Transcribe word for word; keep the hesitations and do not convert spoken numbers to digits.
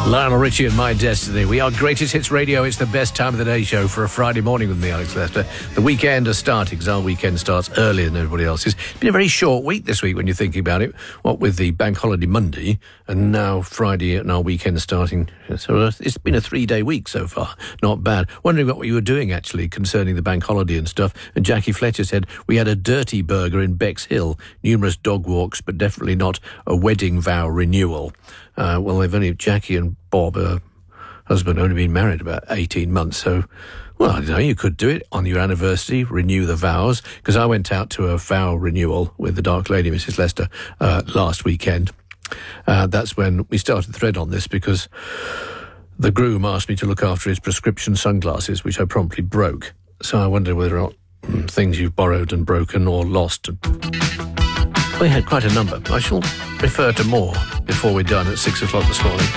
Lionel Richie and My Destiny. We are Greatest Hits Radio. It's the best time of the day show for a Friday morning with me, Alex Lester. The weekend is starting because our weekend starts earlier than everybody else's. It's been a very short week this week when you're thinking about it. What with the bank holiday Monday and now Friday and our weekend starting. So it's been a three-day week so far. Not bad. Wondering what you were doing actually concerning the bank holiday and stuff. And Jackie Fletcher said, we had a dirty burger in Bexhill. Numerous dog walks, but definitely not a wedding vow renewal. Uh, well, they've only, Jackie and Bob, her husband, only been married about eighteen months. So, well, I don't know, you could do it on your anniversary, renew the vows, because I went out to a vow renewal with the Dark Lady, Missus Lester, uh, last weekend. Uh, that's when we started the thread on this, because the groom asked me to look after his prescription sunglasses, which I promptly broke. So I wonder whether or not mm, things you've borrowed and broken or lost. We had quite a number. I shall refer to more before we're done at six o'clock this morning.